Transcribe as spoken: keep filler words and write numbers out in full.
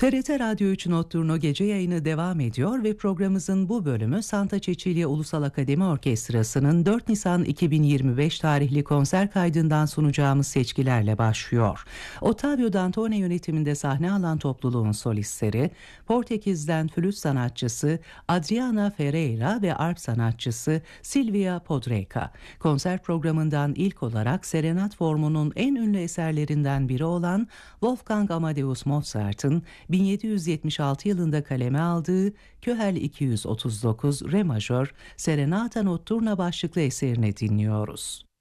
T R T Radyo üç Notturno gece yayını devam ediyor ve programımızın bu bölümü Santa Cecilia Ulusal Akademi Orkestrası'nın dört Nisan iki bin yirmi beş tarihli konser kaydından sunacağımız seçkilerle başlıyor. Ottavio Dantone yönetiminde sahne alan topluluğun solistleri, Portekiz'den flüt sanatçısı Adriana Ferreira ve arp sanatçısı Silvia Podreca. Konser programından ilk olarak serenat formunun en ünlü eserlerinden biri olan Wolfgang Amadeus Mozart'ın bin yedi yüz yetmiş altı yılında kaleme aldığı Köhel iki yüz otuz dokuz Re majör Serenata Notturna başlıklı eserini dinliyoruz.